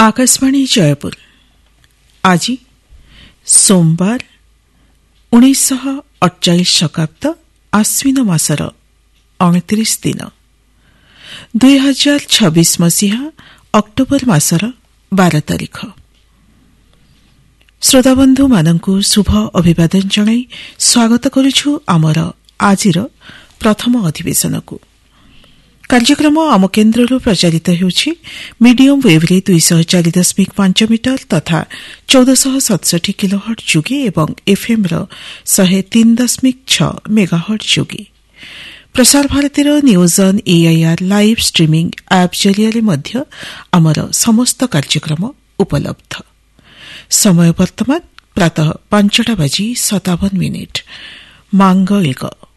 आकाशवाणी जयपुर आज सोमवार 1948 शकाब्द आश्विन मासर 29 दिन 2026 मसीहा अक्टोबर मासर 12 तारीख। श्रोताबंधु मानंकु शुभ अभिवादन जणाई स्वागत करुछु आमर आजिर प्रथम अधिवेशन को। कार्यक्रम आम केन्द्र प्रचारित होउछि मीडियम वेवरे 240.5 मीटर तथा 1467 किलोहर्ट्ज जुगे एवं एफएम 103.6 मेगाहर्ट्ज जुगे। प्रसार भारतीर news on AIR live streaming app जरिया मध्य आमर समस्त कार्यक्रम उपलब्ध। समय वर्तमान प्रातः 5:57 मांगलिक।